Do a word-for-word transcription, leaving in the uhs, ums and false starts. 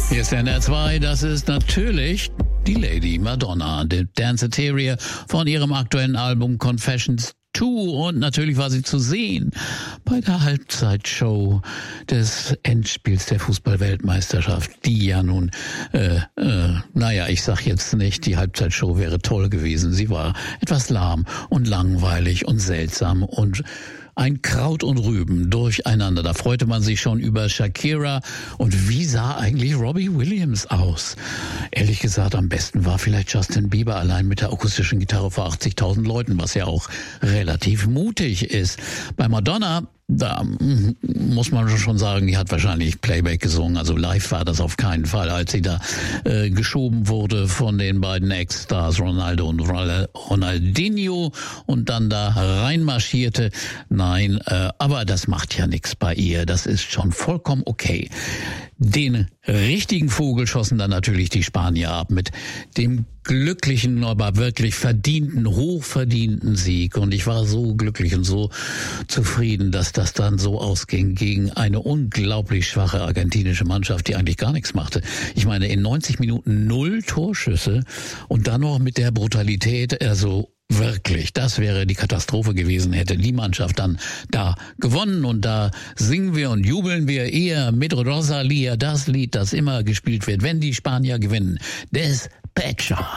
Hier ist N R zwei, das ist natürlich die Lady Madonna, der Danceteria von ihrem aktuellen Album Confessions zwei, und natürlich war sie zu sehen bei der Halbzeitshow des Endspiels der Fußball-Weltmeisterschaft, die ja nun, äh, äh, naja, ich sag jetzt nicht, die Halbzeitshow wäre toll gewesen. Sie war etwas lahm und langweilig und seltsam und ein Kraut und Rüben durcheinander. Da freute man sich schon über Shakira. Und wie sah eigentlich Robbie Williams aus? Ehrlich gesagt, am besten war vielleicht Justin Bieber allein mit der akustischen Gitarre vor achtzigtausend Leuten, was ja auch relativ mutig ist. Bei Madonna, da muss man schon sagen, die hat wahrscheinlich Playback gesungen. Also live war das auf keinen Fall, als sie da äh, geschoben wurde von den beiden Ex-Stars Ronaldo und Ronaldinho und dann da reinmarschierte. Nein, äh, aber das macht ja nichts bei ihr. Das ist schon vollkommen okay. Den richtigen Vogel schossen dann natürlich die Spanier ab mit dem glücklichen, aber wirklich verdienten, hochverdienten Sieg. Und ich war so glücklich und so zufrieden, dass das dann so ausging gegen eine unglaublich schwache argentinische Mannschaft, die eigentlich gar nichts machte. Ich meine, in neunzig Minuten null Torschüsse und dann noch mit der Brutalität, also wirklich, das wäre die Katastrophe gewesen, hätte die Mannschaft dann da gewonnen. Und da singen wir und jubeln wir eher mit Rosalía, das Lied, das immer gespielt wird, wenn die Spanier gewinnen. Despecha.